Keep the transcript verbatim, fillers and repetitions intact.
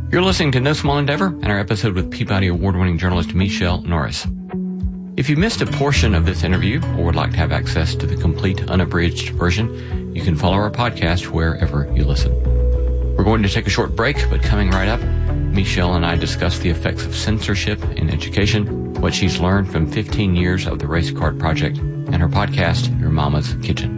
You're listening to No Small Endeavor and our episode with Peabody Award-winning journalist Michele Norris. If you missed a portion of this interview or would like to have access to the complete unabridged version, you can follow our podcast wherever you listen. We're going to take a short break, but coming right up, Michele and I discuss the effects of censorship in education, what she's learned from fifteen years of the Race Card Project, and her podcast, Your Mama's Kitchen.